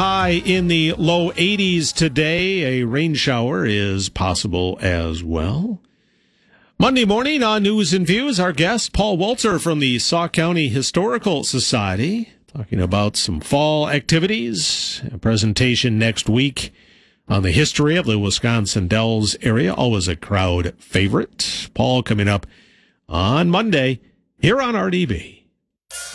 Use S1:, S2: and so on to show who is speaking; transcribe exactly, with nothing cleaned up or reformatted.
S1: high in the low eighties today. A rain shower is possible as well. Monday morning on News and Views, our guest, Paul Walter from the Sauk County Historical Society, talking about some fall activities, a presentation next week on the history of the Wisconsin Dells area, always a crowd favorite. Paul coming up on Monday here on R D B.